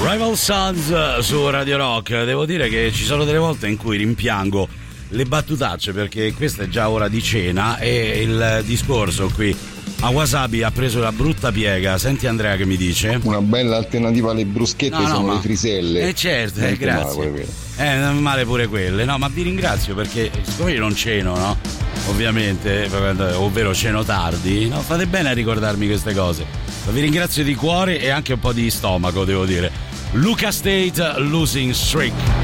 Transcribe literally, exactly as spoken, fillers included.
Rival Sons su Radio Rock. Devo dire che ci sono delle volte in cui rimpiango le battutacce, perché questa è già ora di cena e il discorso qui a Wasabi ha preso la brutta piega. Senti Andrea che mi dice? Una bella alternativa alle bruschette no, no, sono ma... le friselle. Eh certo, eh, grazie. Male, eh, non male pure quelle. No, ma vi ringrazio perché siccome io non ceno, no? Ovviamente, ovvero ceno tardi, no? Fate bene a ricordarmi queste cose. Ma vi ringrazio di cuore e anche un po' di stomaco, devo dire. Luca State, Losing Streak.